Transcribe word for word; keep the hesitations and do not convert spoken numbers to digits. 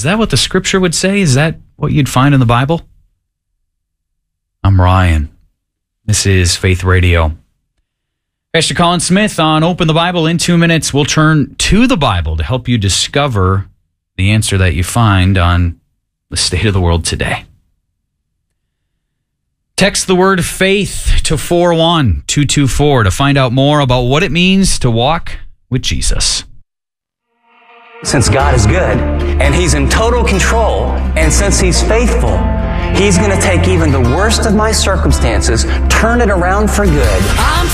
Is that what the scripture would say? Is that what you'd find in the Bible? I'm Ryan. This is Faith Radio. Pastor Colin Smith on Open the Bible. In two minutes, we'll turn to the Bible to help you discover the answer that you find on the state of the world today. Text the word faith to four one two two four to find out more about what it means to walk with Jesus. Since God is good and He's in total control, and since He's faithful, He's going to take even the worst of my circumstances, turn it around for good. I'm